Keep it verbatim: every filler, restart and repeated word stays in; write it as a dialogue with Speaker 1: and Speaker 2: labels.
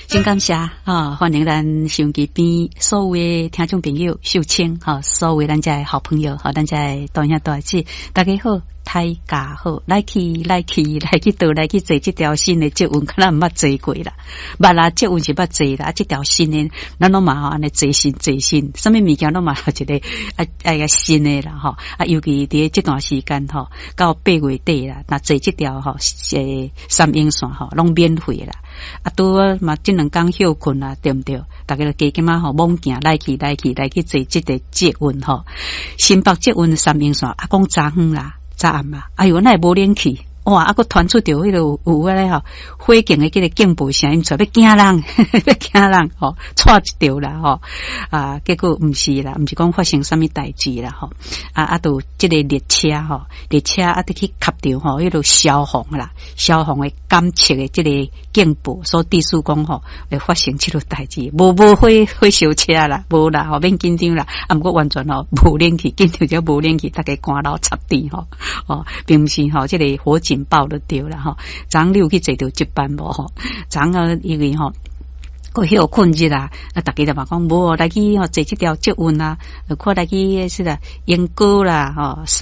Speaker 1: 真感谢啊！欢迎咱收音机边所有的听众朋友、秀清哈，所有咱家好朋友哈，咱家大兄大姐，大家好。大家好，来去来去来去倒来去坐这条新的捷运，可能毋捌坐过啦。捌啦，捷运是捌坐啦。这条新的，咱拢嘛吼安尼坐新坐新，什么物件拢嘛一个啊哎呀新的啦吼。啊，尤其伫这段时间吼，到八月底啦，那坐这条吼诶三英线吼，拢免费啦。啊，拄嘛这两天休困啦，对毋对？大家加减嘛吼，猛行来去来去来去坐这个捷运吼，新北捷运三英线啊，讲昨昏啦。早暗嘛，哎哟，那也无冷气，哇！啊，佮传出着迄个有有咧吼，火警的迄个警报声音出来，要惊人，要惊人吼，错一条啦吼啊！结果毋是啦，毋是讲发生什么代志啦吼啊啊！都即个列车吼，列车啊，得去卡着吼，迄个消防啦，消防的监测的即个警报，所致使讲吼会发生即个代志，无无火火烧车啦，无啦，吼免紧张啦，啊，毋过完全吼无冷气，紧张只无冷气，大家赶楼插电吼哦，并毋是吼即个火警报就对啦吼，昨你有去坐到这班无吼？昨啊因为吼。个休困日啦，啊，大家就嘛讲无来去吼坐这条捷运啦，看来去是啦，莺歌啦，吼。